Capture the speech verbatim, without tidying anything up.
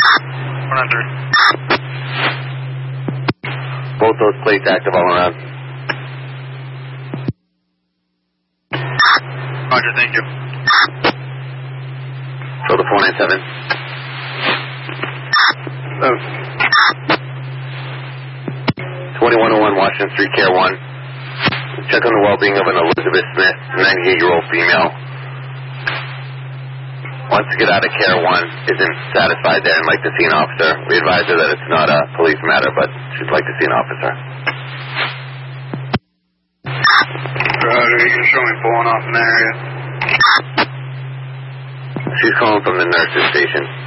one hundred. Both those plates active all around. Roger, thank you. So the four nine seven. Oh. twenty-one oh one Washington Street, Care one. Check on the well-being of an Elizabeth Smith, ninety-eight-year-old female. Wants to get out of Care one, isn't satisfied there and like to see an officer. We advise her that it's not a police matter, but she'd like to see an officer. Roger, you can show me pulling off in the area. She's calling from the nurse's station.